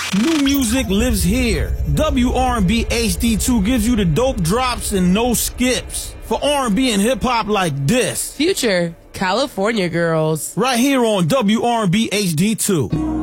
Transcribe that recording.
New music lives here. WR&B HD2 gives you the dope drops and no skips. For R&B and hip-hop like this. Future, California Girls. Right here on WR&B HD2.